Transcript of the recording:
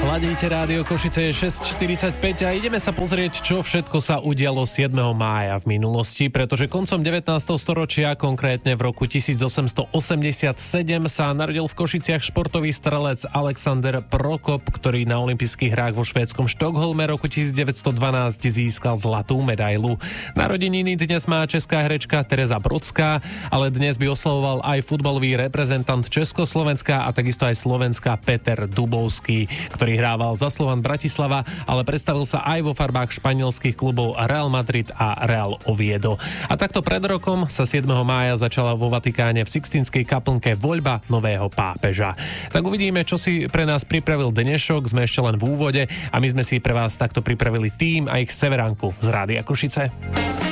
Ladíte rádio Košice, je 6:45 a ideme sa pozrieť, čo všetko sa udialo 7. mája v minulosti, pretože koncom 19. storočia, konkrétne v roku 1887, sa narodil v Košiciach športový strelec Alexander Prokop, ktorý na olympijských hrách vo švédskom Štokholme roku 1912 získal zlatú medailu. Narodeniny dnes má česká herečka Tereza Brodská, ale dnes by oslavoval aj futbalový reprezentant Československa a takisto aj Slovenska Peter Dubovský, ktorý hrával za Slovan Bratislava, ale predstavil sa aj vo farbách španielských klubov Real Madrid a Real Oviedo. A takto pred rokom sa 7. mája začala vo Vatikáne v Sixtinskej kaplnke voľba nového pápeža. Tak uvidíme, čo si pre nás pripravil dnešok, sme ešte len v úvode a my sme si pre vás takto pripravili tým a ich severanku z Rádia Košice.